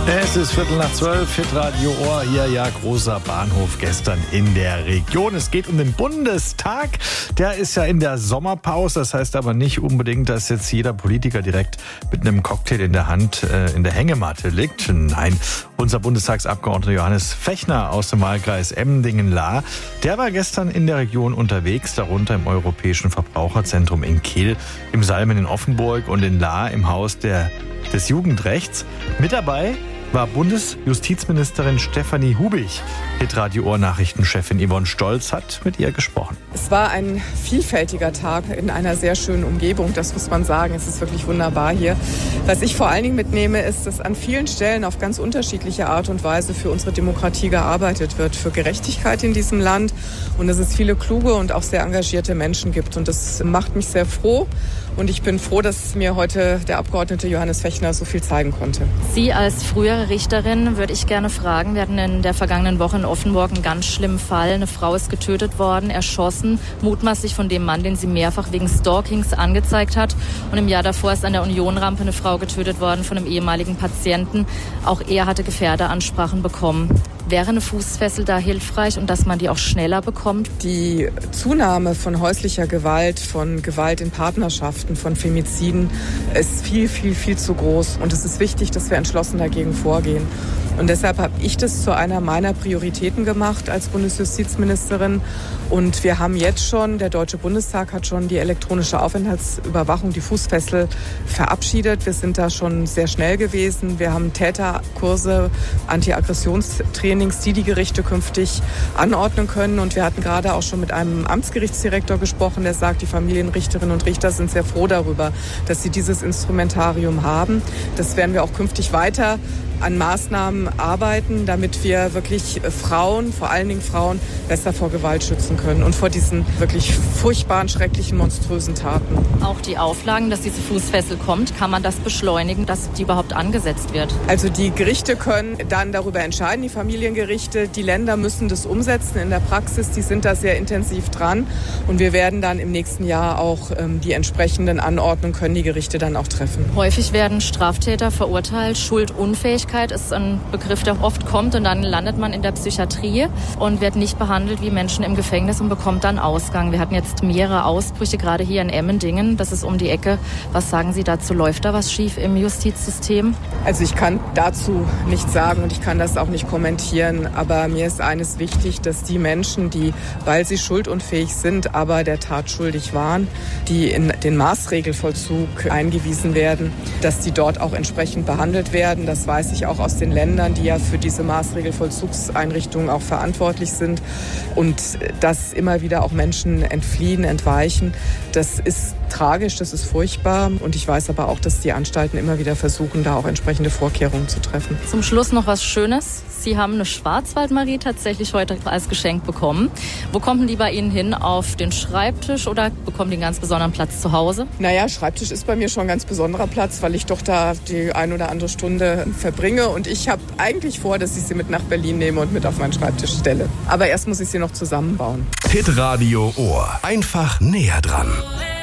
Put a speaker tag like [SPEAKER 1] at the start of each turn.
[SPEAKER 1] Es ist 11:45, Hitradio Ohr, hier ja großer Bahnhof gestern in der Region. Es geht um den Bundestag, der ist ja in der Sommerpause, das heißt aber nicht unbedingt, dass jetzt jeder Politiker direkt mit einem Cocktail in der Hand in der Hängematte liegt. Nein, unser Bundestagsabgeordneter Johannes Fechner aus dem Wahlkreis Emmendingen-Lahr, der war gestern in der Region unterwegs, darunter im Europäischen Verbraucherzentrum in Kehl, im Salmen in Offenburg und in Lahr im Haus des Jugendrechts. Mit dabei war Bundesjustizministerin Stefanie Hubich. Hitradio Ohr Nachrichtenchefin Yvonne Stolz hat mit ihr gesprochen.
[SPEAKER 2] Es war ein vielfältiger Tag in einer sehr schönen Umgebung, das muss man sagen. Es ist wirklich wunderbar hier. Was ich vor allen Dingen mitnehme, ist, dass an vielen Stellen auf ganz unterschiedliche Art und Weise für unsere Demokratie gearbeitet wird, für Gerechtigkeit in diesem Land und dass es viele kluge und auch sehr engagierte Menschen gibt. Und das macht mich sehr froh. Und ich bin froh, dass mir heute der Abgeordnete Johannes Fechner so viel zeigen konnte.
[SPEAKER 3] Sie als frühere Richterin würde ich gerne fragen. Wir hatten in der vergangenen Woche in Offenburg einen ganz schlimmen Fall. Eine Frau ist getötet worden, erschossen, mutmaßlich von dem Mann, den sie mehrfach wegen Stalkings angezeigt hat. Und im Jahr davor ist an der Unionrampe eine Frau getötet worden von einem ehemaligen Patienten. Auch er hatte Gefährderansprachen bekommen. Wäre eine Fußfessel da hilfreich und dass man die auch schneller bekommt?
[SPEAKER 2] Die Zunahme von häuslicher Gewalt, von Gewalt in Partnerschaften, von Femiziden ist viel, viel, viel zu groß. Und es ist wichtig, dass wir entschlossen dagegen vorgehen. Und deshalb habe ich das zu einer meiner Prioritäten gemacht als Bundesjustizministerin. Und wir haben jetzt schon, der Deutsche Bundestag hat schon die elektronische Aufenthaltsüberwachung, die Fußfessel, verabschiedet. Wir sind da schon sehr schnell gewesen. Wir haben Täterkurse, Anti-Aggressionstrainings, die Gerichte künftig anordnen können. Und wir hatten gerade auch schon mit einem Amtsgerichtsdirektor gesprochen, der sagt, die Familienrichterinnen und Richter sind sehr froh darüber, dass sie dieses Instrumentarium haben. Das werden wir auch künftig weiter an Maßnahmen arbeiten, damit wir wirklich Frauen, vor allen Dingen Frauen, besser vor Gewalt schützen können und vor diesen wirklich furchtbaren, schrecklichen, monströsen Taten.
[SPEAKER 3] Auch die Auflagen, dass diese Fußfessel kommt, kann man das beschleunigen, dass die überhaupt angesetzt wird?
[SPEAKER 2] Also die Gerichte können dann darüber entscheiden, die Familiengerichte. Die Länder müssen das umsetzen in der Praxis. Die sind da sehr intensiv dran. Und wir werden dann im nächsten Jahr auch die entsprechenden Anordnungen können die Gerichte dann auch treffen.
[SPEAKER 3] Häufig werden Straftäter verurteilt. Schuldunfähigkeit ist ein Begriff, der oft kommt und dann landet man in der Psychiatrie und wird nicht behandelt wie Menschen im Gefängnis und bekommt dann Ausgang. Wir hatten jetzt mehrere Ausbrüche, gerade hier in Emmendingen. Das ist um die Ecke. Was sagen Sie dazu? Läuft da was schief im Justizsystem?
[SPEAKER 2] Also ich kann dazu nichts sagen und ich kann das auch nicht kommentieren. Aber mir ist eines wichtig, dass die Menschen, die, weil sie schuldunfähig sind, aber der Tat schuldig waren, die in den Maßregelvollzug eingewiesen werden, dass die dort auch entsprechend behandelt werden. Das weiß ich auch aus den Ländern, die ja für diese Maßregelvollzugseinrichtungen auch verantwortlich sind. Und dass immer wieder auch Menschen entfliehen, entweichen, das ist tragisch, das ist furchtbar. Und ich weiß aber auch, dass die Anstalten immer wieder versuchen, da auch entsprechende Vorkehrungen zu treffen.
[SPEAKER 3] Zum Schluss noch was Schönes. Sie haben eine Schwarzwaldmarie tatsächlich heute als Geschenk bekommen. Wo kommt denn die bei Ihnen hin? Auf den Schreibtisch oder bekommen die einen ganz besonderen Platz zu Hause?
[SPEAKER 2] Naja, Schreibtisch ist bei mir schon ein ganz besonderer Platz, weil ich doch da die ein oder andere Stunde verbringe. Und ich habe eigentlich vor, dass ich sie mit nach Berlin nehme und mit auf meinen Schreibtisch stelle. Aber erst muss ich sie noch zusammenbauen.
[SPEAKER 4] Hitradio Ohr. Einfach näher dran.